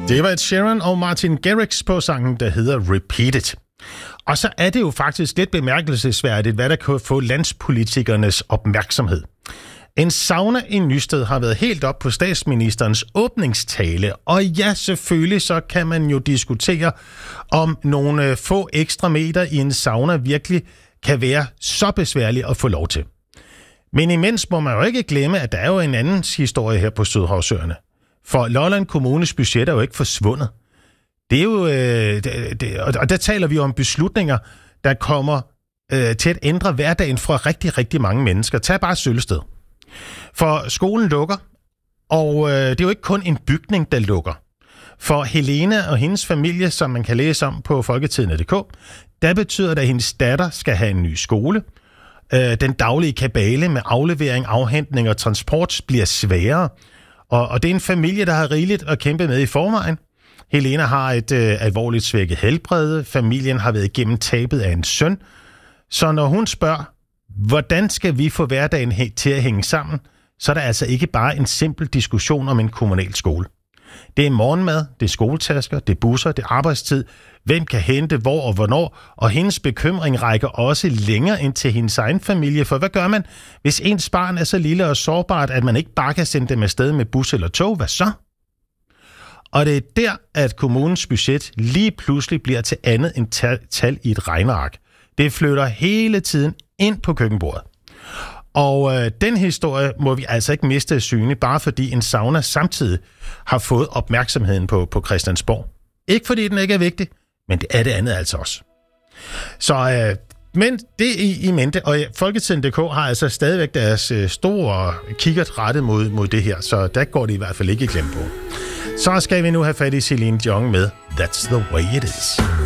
Det var Ed Sheeran og Martin Garrix på sangen, der hedder Repeat It. Og så er det jo faktisk lidt bemærkelsesværdigt, hvad der kan få landspolitikernes opmærksomhed. En sauna i Nysted har været helt op på statsministerens åbningstale, og ja, selvfølgelig så kan man jo diskutere, om nogle få ekstra meter i en sauna virkelig kan være så besværligt at få lov til. Men imens må man jo ikke glemme, at der er jo en anden historie her på Sydhavsøerne. For Lolland Kommunes budget er jo ikke forsvundet. Det er jo, og der taler vi om beslutninger, der kommer til at ændre hverdagen for rigtig, rigtig mange mennesker. Tag bare Søllested. For skolen lukker, og det er jo ikke kun en bygning, der lukker. For Helena og hendes familie, som man kan læse om på folketidene.dk, der betyder det, at hendes datter skal have en ny skole. Den daglige kabale med aflevering, afhentning og transport bliver sværere. Og det er en familie, der har rigeligt at kæmpe med i forvejen. Helena har et alvorligt svækket helbred. Familien har været igennem tabet af en søn. Så når hun spørger, hvordan skal vi få hverdagen til at hænge sammen, så er der altså ikke bare en simpel diskussion om en kommunal skole. Det er morgenmad, det er skoletasker, det er busser, det er arbejdstid, hvem kan hente, hvor og hvornår, og hendes bekymring rækker også længere ind til hendes egen familie, for hvad gør man, hvis ens barn er så lille og sårbart, at man ikke bare kan sende dem afsted med bus eller tog, hvad så? Og det er der, at kommunens budget lige pludselig bliver til andet end tal i et regneark. Det flytter hele tiden ind på køkkenbordet. Og den historie må vi altså ikke miste af syne, bare fordi en sauna samtidig har fået opmærksomheden på Christiansborg. Ikke fordi den ikke er vigtig, men det er det andet altså også. Så, men det i mente, og Folketiden.dk har altså stadigvæk deres store kikkert rettet mod det her, så der går det i hvert fald ikke glemme på. Så skal vi nu have fat i Celine Dion med That's the Way It Is.